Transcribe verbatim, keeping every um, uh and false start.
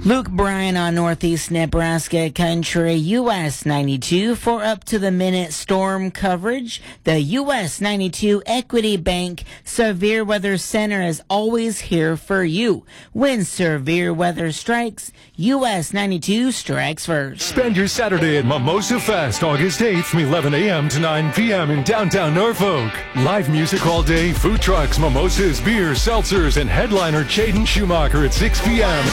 Luke Bryan on Northeast Nebraska Country, U S ninety-two for up-to-the-minute storm coverage. The U S ninety-two Equity Bank Severe Weather Center is always here for you. When severe weather strikes, U S ninety-two strikes first. Spend your Saturday at Mimosa Fest, August eighth from eleven a.m. to nine p.m. in downtown Norfolk. Live music all day, food trucks, mimosas, beers, seltzers, and headliner Jaden Schumacher at six p.m.